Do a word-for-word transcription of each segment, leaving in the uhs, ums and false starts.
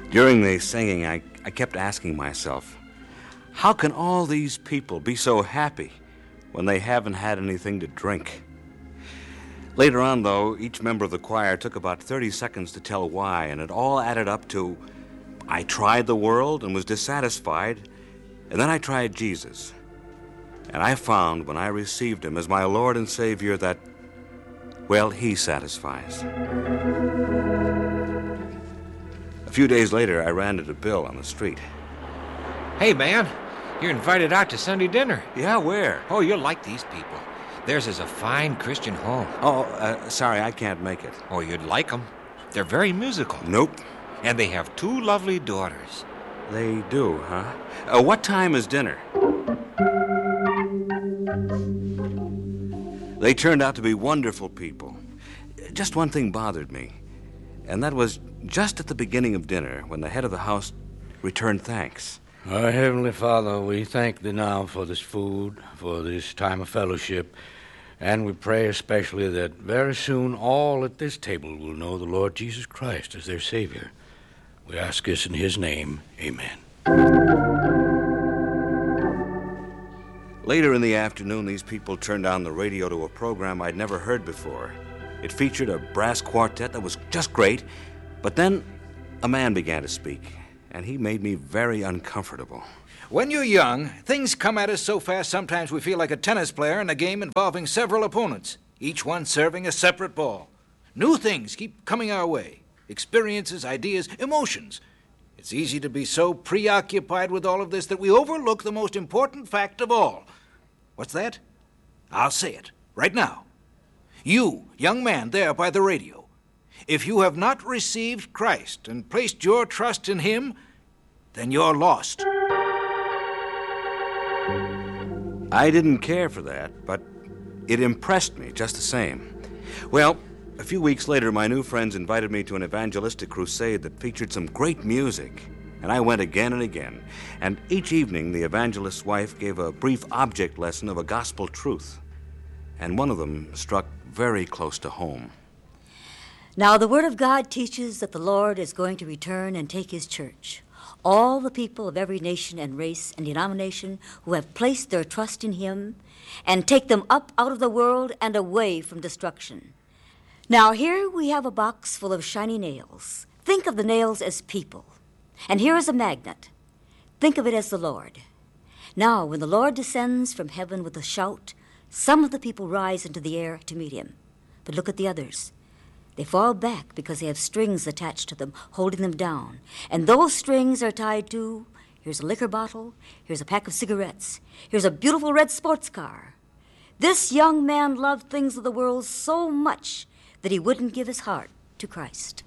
During the singing, I, I kept asking myself, how can all these people be so happy when they haven't had anything to drink? Later on, though, each member of the choir took about thirty seconds to tell why, and it all added up to, I tried the world and was dissatisfied, and then I tried Jesus. And I found when I received him as my Lord and Savior that, well, he satisfies. A few days later, I ran into Bill on the street. Hey, man, you're invited out to Sunday dinner. Yeah, where? Oh, you'll like these people. Theirs is a fine Christian home. Oh, uh, sorry, I can't make it. Oh, you'd like them. They're very musical. Nope. And they have two lovely daughters. They do, huh? Uh, what time is dinner? They turned out to be wonderful people. Just one thing bothered me, and that was just at the beginning of dinner when the head of the house returned thanks. Our Heavenly Father, we thank thee now for this food, for this time of fellowship, and we pray especially that very soon all at this table will know the Lord Jesus Christ as their Savior. We ask this in his name. Amen. Later in the afternoon, these people turned on the radio to a program I'd never heard before. It featured a brass quartet that was just great, but then a man began to speak, and he made me very uncomfortable. When you're young, things come at us so fast sometimes we feel like a tennis player in a game involving several opponents, each one serving a separate ball. New things keep coming our way. Experiences, ideas, emotions. It's easy to be so preoccupied with all of this that we overlook the most important fact of all. What's that? I'll say it right now. You, young man there by the radio, if you have not received Christ and placed your trust in him, then you're lost. I didn't care for that, but it impressed me just the same. Well, a few weeks later, my new friends invited me to an evangelistic crusade that featured some great music, and I went again and again. And each evening, the evangelist's wife gave a brief object lesson of a gospel truth, and one of them struck very close to home. Now, the Word of God teaches that the Lord is going to return and take his church. All the people of every nation and race and denomination who have placed their trust in him, and take them up out of the world and away from destruction. Now, here we have a box full of shiny nails. Think of the nails as people. And here is a magnet. Think of it as the Lord. Now, when the Lord descends from heaven with a shout, some of the people rise into the air to meet him. But look at the others. They fall back because they have strings attached to them, holding them down. And those strings are tied to, here's a liquor bottle, here's a pack of cigarettes, here's a beautiful red sports car. This young man loved things of the world so much that he wouldn't give his heart to Christ.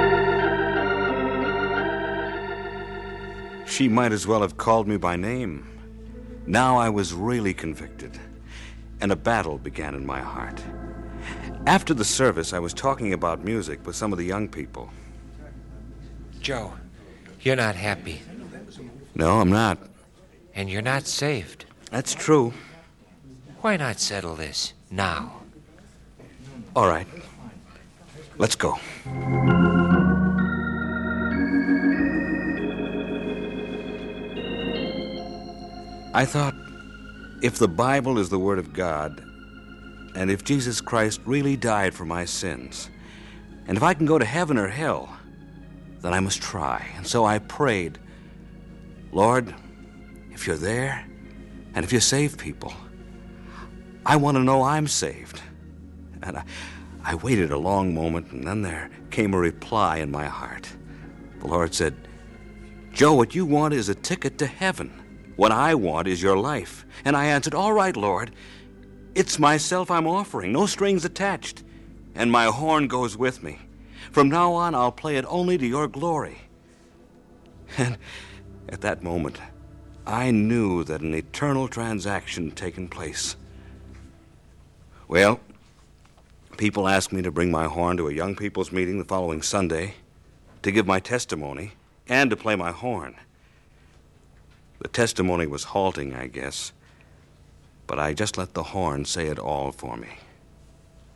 She might as well have called me by name. Now I was really convicted, and a battle began in my heart. After the service, I was talking about music with some of the young people. Joe, you're not happy. No, I'm not. And you're not saved. That's true. Why not settle this now? All right. Let's go. I thought, if the Bible is the Word of God, and if Jesus Christ really died for my sins, and if I can go to heaven or hell, then I must try. And so I prayed, Lord, if you're there, and if you save people, I want to know I'm saved. And I, I waited a long moment, and then there came a reply in my heart. The Lord said, Joe, what you want is a ticket to heaven. What I want is your life. And I answered, all right, Lord, it's myself I'm offering, no strings attached. And my horn goes with me. From now on, I'll play it only to your glory. And at that moment, I knew that an eternal transaction had taken place. Well, people asked me to bring my horn to a young people's meeting the following Sunday, to give my testimony, and to play my horn. The testimony was halting, I guess, but I just let the horn say it all for me.